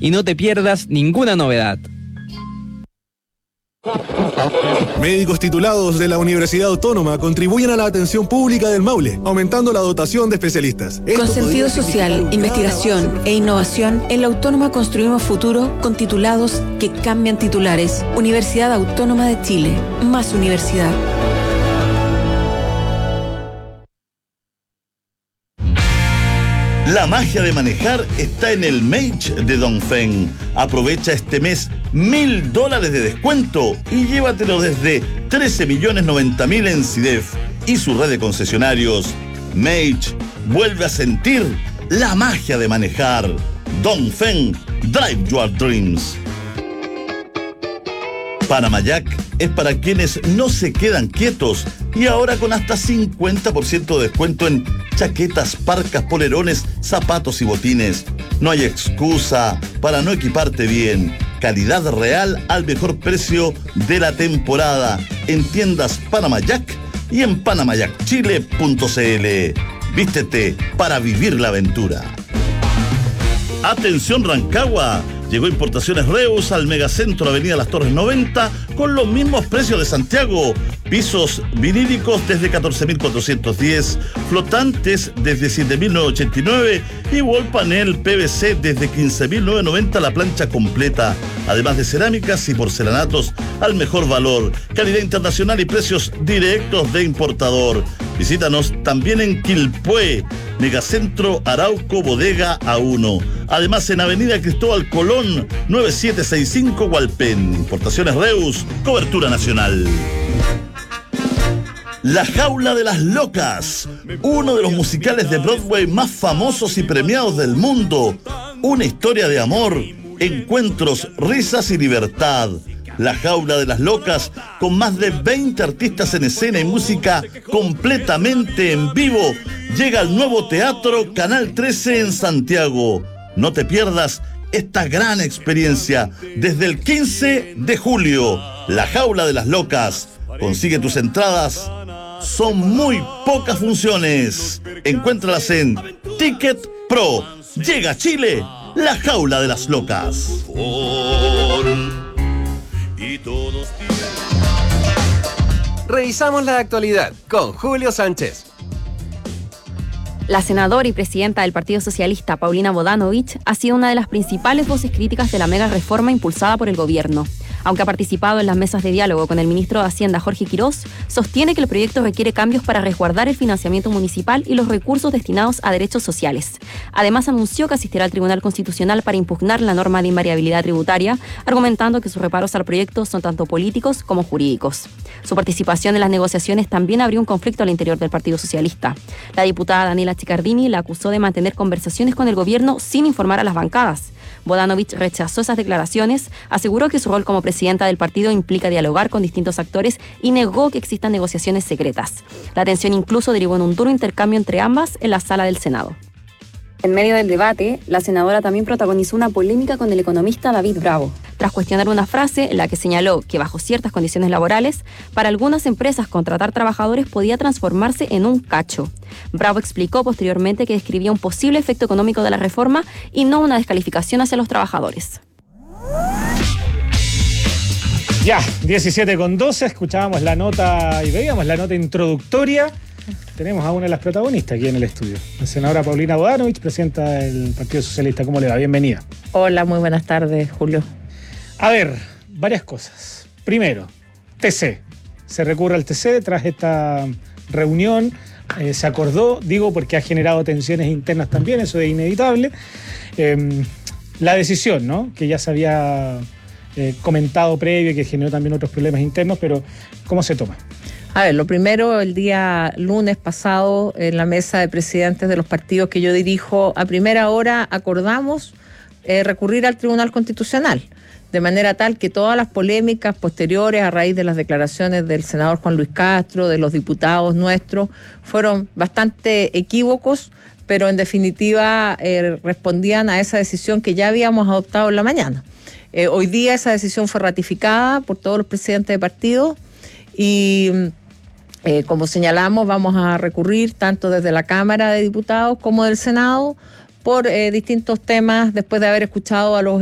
y no te pierdas ninguna novedad. Médicos titulados de la Universidad Autónoma contribuyen a la atención pública del Maule, aumentando la dotación de especialistas. Con sentido social, investigación e innovación, en la Autónoma construimos futuro con titulados que cambian titulares. Universidad Autónoma de Chile, más universidad. La magia de manejar está en el Mage de Dongfeng. Aprovecha este mes $1,000 de descuento y llévatelo desde 13.090.000 en CIDEF y su red de concesionarios. Mage vuelve a sentir la magia de manejar. Dongfeng, drive your dreams. Panamayac es para quienes no se quedan quietos y ahora con hasta 50% de descuento en chaquetas, parcas, polerones, zapatos y botines. No hay excusa para no equiparte bien. Calidad real al mejor precio de la temporada en tiendas Panamayac y en panamayacchile.cl. Vístete para vivir la aventura. Atención Rancagua. Llegó Importaciones Reus al Megacentro Avenida Las Torres 90 con los mismos precios de Santiago. Pisos vinílicos desde 14.410, flotantes desde 7.989 y wall panel PVC desde 15.990 la plancha completa. Además de cerámicas y porcelanatos al mejor valor, calidad internacional y precios directos de importador. Visítanos también en Quilpué, Megacentro Arauco Bodega A1. Además en Avenida Cristóbal Colón, 9765 Hualpén. Importaciones Reus, cobertura nacional. La Jaula de las Locas, uno de los musicales de Broadway más famosos y premiados del mundo. Una historia de amor, encuentros, risas y libertad. La Jaula de las Locas, con más de 20 artistas en escena y música completamente en vivo, llega al nuevo Teatro Canal 13 en Santiago. No te pierdas esta gran experiencia desde el 15 de julio. La Jaula de las Locas. Consigue tus entradas. Son muy pocas funciones. Encuéntralas en Ticket Pro. Llega a Chile La Jaula de las Locas. Revisamos la actualidad con Julio Sánchez. La senadora y presidenta del Partido Socialista, Paulina Bodanovich, ha sido una de las principales voces críticas de la mega reforma impulsada por el gobierno. Aunque ha participado en las mesas de diálogo con el ministro de Hacienda, Jorge Quirós, sostiene que el proyecto requiere cambios para resguardar el financiamiento municipal y los recursos destinados a derechos sociales. Además, anunció que asistirá al Tribunal Constitucional para impugnar la norma de invariabilidad tributaria, argumentando que sus reparos al proyecto son tanto políticos como jurídicos. Su participación en las negociaciones también abrió un conflicto al interior del Partido Socialista. La diputada Daniela Chicardini la acusó de mantener conversaciones con el gobierno sin informar a las bancadas. Bodanovich rechazó esas declaraciones, aseguró que su rol como presidenta del partido implica dialogar con distintos actores y negó que existan negociaciones secretas. La tensión incluso derivó en un duro intercambio entre ambas en la sala del Senado. En medio del debate, la senadora también protagonizó una polémica con el economista David Bravo, tras cuestionar una frase en la que señaló que bajo ciertas condiciones laborales, para algunas empresas contratar trabajadores podía transformarse en un cacho. Bravo explicó posteriormente que describía un posible efecto económico de la reforma y no una descalificación hacia los trabajadores. Ya, 17:12, escuchábamos la nota y veíamos la nota introductoria. Tenemos a una de las protagonistas aquí en el estudio, la senadora Paulina Bodanovich, presidenta del Partido Socialista. ¿Cómo le va? Bienvenida. Hola, muy buenas tardes, Julio. A ver, varias cosas. Primero, TC. Se recurre al TC tras esta reunión. Se acordó, digo, porque ha generado tensiones internas también, eso es inevitable. La decisión, ¿no? Que ya se había comentado previo y que generó también otros problemas internos, pero ¿cómo se toma? A ver, lo primero, el día lunes pasado, en la mesa de presidentes de los partidos que yo dirijo, a primera hora acordamos recurrir al Tribunal Constitucional, de manera tal que todas las polémicas posteriores a raíz de las declaraciones del senador Juan Luis Castro, de los diputados nuestros, fueron bastante equívocos, pero en definitiva respondían a esa decisión que ya habíamos adoptado en la mañana. Hoy día esa decisión fue ratificada por todos los presidentes de partidos y como señalamos, vamos a recurrir tanto desde la Cámara de Diputados como del Senado por distintos temas, después de haber escuchado a los